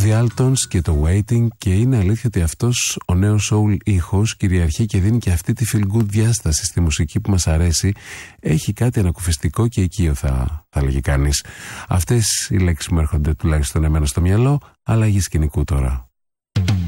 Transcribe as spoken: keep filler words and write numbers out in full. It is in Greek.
The Altons και το Waiting, και είναι αλήθεια ότι αυτός ο νέος soul ήχος κυριαρχεί και δίνει και αυτή τη feel good διάσταση στη μουσική που μας αρέσει. Έχει κάτι ανακουφιστικό και οικείο, θα, θα λέγει κανείς. Αυτές οι λέξεις μου έρχονται τουλάχιστον εμένα στο μυαλό. Αλλαγή σκηνικού τώρα.